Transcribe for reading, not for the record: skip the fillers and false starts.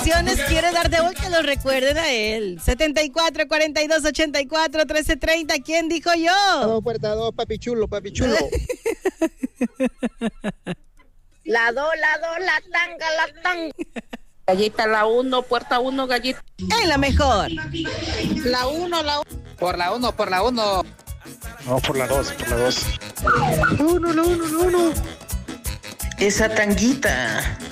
canciones quiere dar de hoy que lo recuerden a él. 74 42 84 13 30. ¿Quién dijo yo? Puerta 2, papi chulo, papi chulo. La 2, la tanga. Gallita, la 1, puerta 1, gallita. En la mejor. La 1. Por la 1. No, por la 2. Esa tanguita.